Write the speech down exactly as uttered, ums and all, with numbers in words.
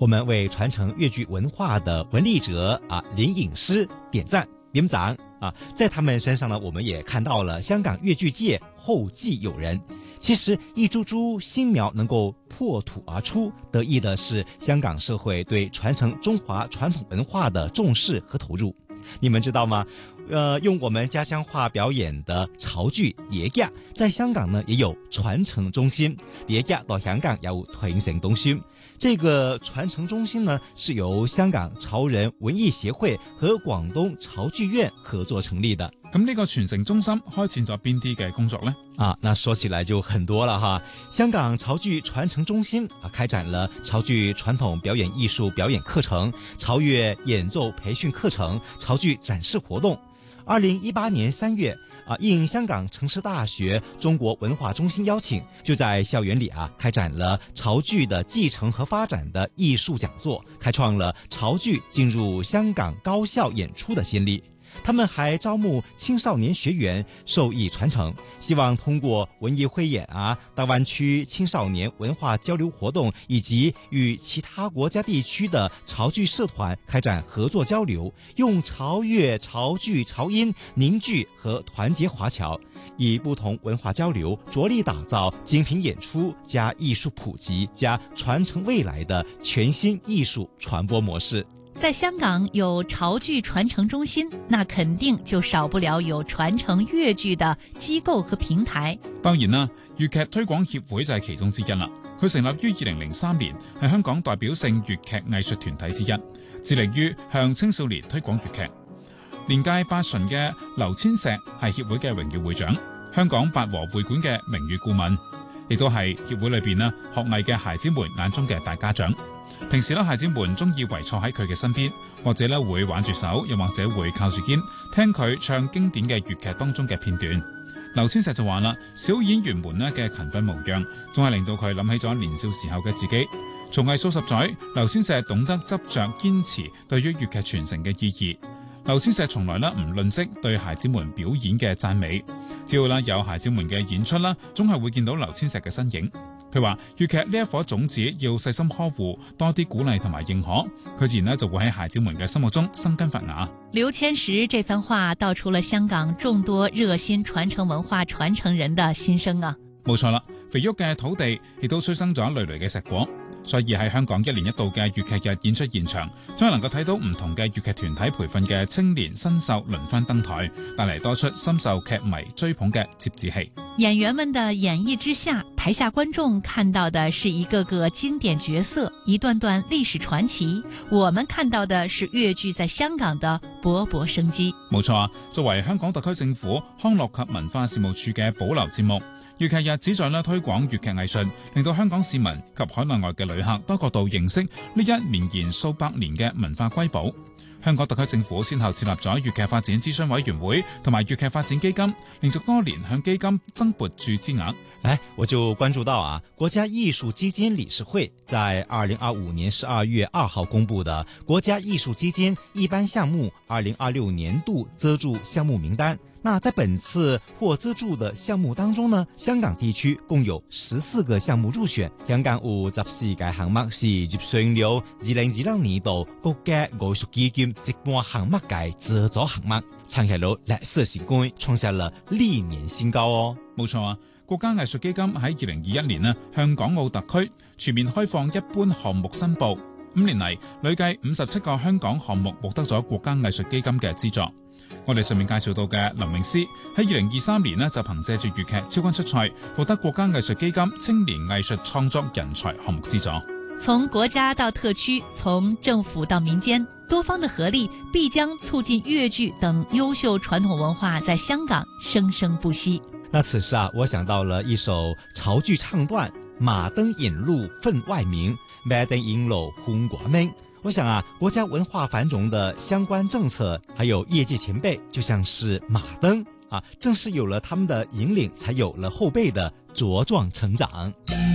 我们为传承粤剧文化的文历者啊林颖诗点赞点赞啊，在他们身上呢，我们也看到了香港粤剧界后继有人。其实一株株新苗能够破土而出，得益的是香港社会对传承中华传统文化的重視和投入。你們知道嗎？呃，用我們家鄉話表演的潮劇疊家，在香港呢也有傳承中心。疊家到香港有傳承中心，這個傳承中心呢是由香港潮人文藝協會和廣東潮劇院合作成立的。 咁呢個傳承中心開展咗邊啲嘅工作呢？ 啊，那說起來就很多了哈。香港潮劇傳承中心啊，開展了潮劇傳統表演藝術表演課程、潮樂演奏培訓課程、潮劇展示活動。二零一八年三月啊，應香港城市大學中國文化中心邀請，就在校園裏啊開展了潮劇的繼承和發展的藝術講座，開創了潮劇進入香港高校演出的先例。他們還招募青少年學員受益傳承，希望通過文藝匯演啊、大灣區青少年文化交流活動，以及與其他國家地區的潮劇社團開展合作交流，用潮樂、潮劇、潮音凝聚和團結華僑，以不同文化交流着力打造精品演出加藝術普及加傳承未來的全新藝術傳播模式。 在香港有潮劇傳承中心，那肯定就少不了有傳承粵劇的機構和平台。 當然啦，粵劇推廣協會就係其中之一啦。佢成立於二零零三年，係香港代表性粵劇藝術團體之一，致力於向青少年推廣粵劇。年屆八旬嘅劉千石係協會嘅榮譽會長，香港八和會館嘅名譽顧問，亦都係協會裏邊啦學藝嘅孩子們眼中嘅大家長。平時咧，孩子們中意圍坐喺佢嘅身邊，或者咧會挽住手，又或者會靠住肩，聽佢唱經典嘅粵劇當中嘅片段。劉千石就話啦，小演員們咧嘅勤奮模樣，仲係令到佢諗起咗年少時候嘅自己。從藝數十載，劉千石懂得執着堅持對於粵劇傳承嘅意義。劉千石從來咧唔吝嗇對孩子們表演嘅讚美，只要咧有孩子們嘅演出啦，總係會見到劉千石嘅身影。佢話粵劇呢一顆種子要細心呵護，多啲鼓勵同埋認可，佢自然呢就會喺孩子們嘅心目中生根發芽。 劉千石這番話道出了香港眾多熱心傳承文化傳承人的心聲啊！ 冇錯啦，肥沃嘅土地亦都催生咗累累嘅碩果，所以喺香港一年一度嘅粵劇日演出現場，總係能夠睇到唔同嘅粵劇團體培訓嘅青年新秀輪番登台，帶嚟多出深受劇迷追捧嘅折子戲。 演員們的演繹之下，台下觀眾看到的是一個個經典角色，一段段歷史傳奇。我們看到的是粵劇在香港的勃勃生機。 冇錯啊，作為香港特區政府康樂及文化事務處嘅保留節目，粵劇日旨在咧推廣粵劇藝術，令到香港市民及海內外嘅旅客多角度認識呢一綿延數百年嘅文化瑰寶。香港特區政府先後設立咗粵劇發展諮詢委員會同埋粵劇發展基金，連續多年向基金增撥注資額。 哎，我就關注到啊，國家藝術基金理事會在二零二五年十二月二號公布的國家藝術基金一般項目二零二六年度資助項目名單。那在本次獲資助的項目當中呢，香港地區共有十四個項目入選。香港有十四個項目是入選了二零二零年度國家藝術基金一般項目嘅資助項目，創下了歷史新高，創下了歷年新高哦。 冇錯啊，國家藝術基金喺二零二一年呢，向港澳特區全面開放一般項目申報，五年嚟累計五十七個香港項目獲得咗國家藝術基金嘅資助。我哋上面介紹到嘅林詠詩喺二零二三年呢，就憑借住粵劇超級出賽，獲得國家藝術基金青年藝術創作人才項目資助。 從國家到特區，從政府到民間，多方的合力必將促進粵劇等優秀傳統文化在香港生生不息。 那此時啊，我想到了一首潮劇唱段：馬燈引路分外明，馬燈引路紅果明。我想啊，國家文化繁榮的相關政策，還有業界前輩，就像是馬燈啊，正是有了他們的引領，才有了後輩的茁壯成長。